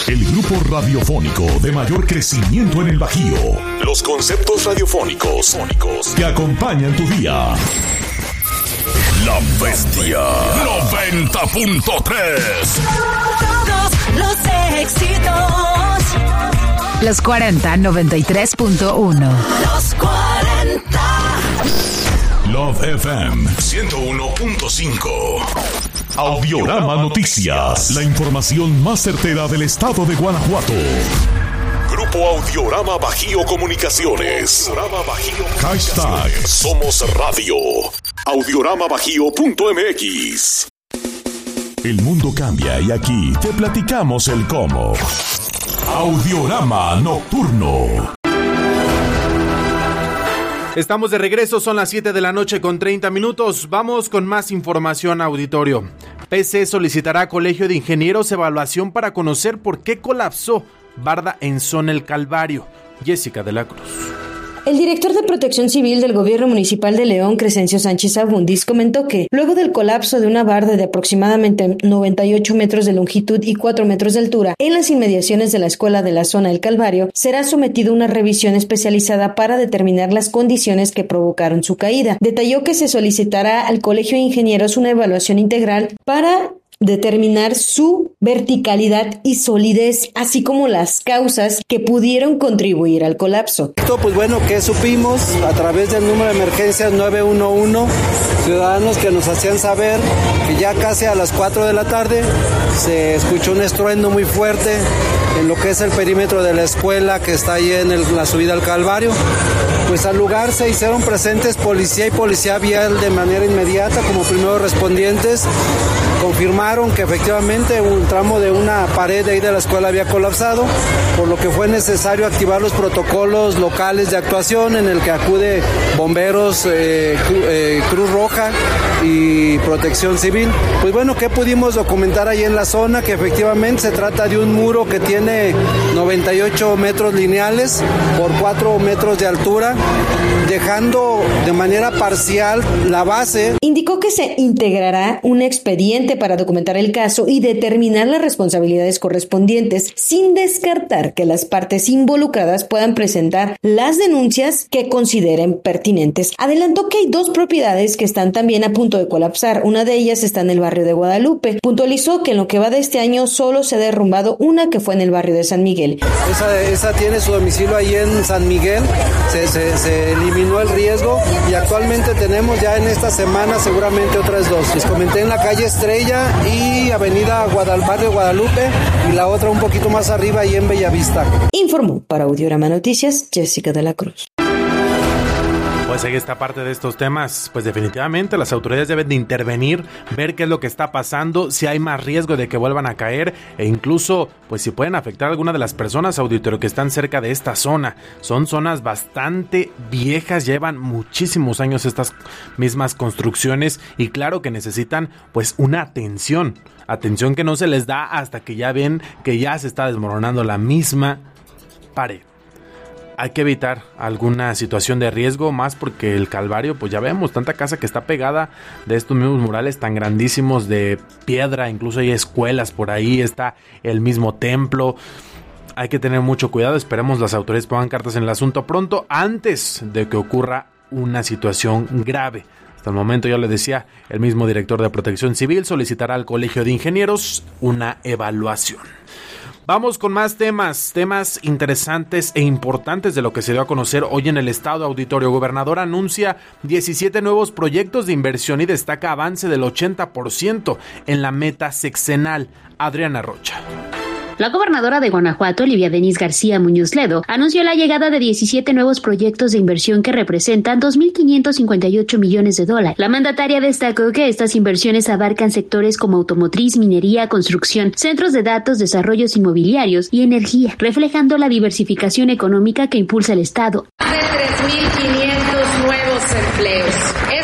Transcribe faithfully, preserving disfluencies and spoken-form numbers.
El grupo radiofónico de mayor crecimiento en el Bajío. Los conceptos radiofónicos que acompañan tu día. La Bestia noventa punto tres. Todos los éxitos. Los cuarenta, noventa y tres punto uno. Los cuarenta. Love F M ciento uno punto cinco. Audiorama Noticias. La información más certera del estado de Guanajuato. Grupo Audiorama Bajío Comunicaciones. Audiorama Bajío. Hashtag Somos Radio. audiorama bajío punto m x. El mundo cambia y aquí te platicamos el cómo. Audiorama Nocturno. Estamos de regreso, son las siete de la noche con treinta minutos. Vamos con más información, auditorio. P C solicitará a Colegio de Ingenieros evaluación para conocer por qué colapsó barda en Zona El Calvario. Jessica de la Cruz. El director de Protección Civil del Gobierno Municipal de León, Crescencio Sánchez Abundis, comentó que luego del colapso de una barda de aproximadamente noventa y ocho metros de longitud y cuatro metros de altura en las inmediaciones de la escuela de la Zona El Calvario, será sometido a una revisión especializada para determinar las condiciones que provocaron su caída. Detalló que se solicitará al Colegio de Ingenieros una evaluación integral para determinar su verticalidad y solidez, así como las causas que pudieron contribuir al colapso. Esto, pues bueno, que supimos a través del número de emergencias nueve uno uno, ciudadanos que nos hacían saber que ya casi a las cuatro de la tarde se escuchó un estruendo muy fuerte en lo que es el perímetro de la escuela que está ahí en el, la subida al Calvario. Pues al lugar se hicieron presentes policía y policía vial de manera inmediata como primeros respondientes. Confirmaron que efectivamente un tramo de una pared de ahí de la escuela había colapsado, por lo que fue necesario activar los protocolos locales de actuación en el que acude bomberos, eh, eh, Cruz Roja y Protección Civil. Pues bueno, ¿qué pudimos documentar ahí en la zona? Que efectivamente se trata de un muro que tiene noventa y ocho metros lineales por cuatro metros de altura, dejando de manera parcial la base. Indicó que se integrará un expediente para documentar el caso y determinar las responsabilidades correspondientes, sin descartar que las partes involucradas puedan presentar las denuncias que consideren pertinentes. Adelantó que hay dos propiedades que están también a punto de colapsar. Una de ellas está en el barrio de Guadalupe. Puntualizó que en lo que va de este año solo se ha derrumbado una que fue en el barrio de San Miguel. Esa, esa tiene su domicilio ahí en San Miguel. Se, se, se eliminó el riesgo y actualmente tenemos ya en esta semana seguramente otras dos. Les comenté en la calle Estrella y avenida Guadal- Barrio Guadalupe y la otra un poquito más arriba ahí en Bellavista. Informó para Audiorama Noticias Jessica de la Cruz. Pues en esta parte de estos temas, pues definitivamente las autoridades deben de intervenir, ver qué es lo que está pasando, si hay más riesgo de que vuelvan a caer e incluso, pues si pueden afectar a alguna de las personas, auditorio, que están cerca de esta zona. Son zonas bastante viejas, llevan muchísimos años estas mismas construcciones y claro que necesitan pues una atención, atención que no se les da hasta que ya ven que ya se está desmoronando la misma pared. Hay que evitar alguna situación de riesgo, más porque el Calvario, pues ya vemos, tanta casa que está pegada de estos mismos murales tan grandísimos de piedra, incluso hay escuelas por ahí, está el mismo templo. Hay que tener mucho cuidado, esperemos las autoridades pongan cartas en el asunto pronto, antes de que ocurra una situación grave. Hasta el momento, ya le decía, el mismo director de Protección Civil solicitará al Colegio de Ingenieros una evaluación. Vamos con más temas, temas interesantes e importantes de lo que se dio a conocer hoy en el estado. Auditorio Gobernador anuncia diecisiete nuevos proyectos de inversión y destaca avance del ochenta por ciento en la meta sexenal. Adriana Rocha. La gobernadora de Guanajuato, Livia Denisse García Muñoz Ledo, anunció la llegada de diecisiete nuevos proyectos de inversión que representan dos mil quinientos cincuenta y ocho millones de dólares. La mandataria destacó que estas inversiones abarcan sectores como automotriz, minería, construcción, centros de datos, desarrollos inmobiliarios y energía, reflejando la diversificación económica que impulsa el Estado. De tres mil quinientos nuevos empleos.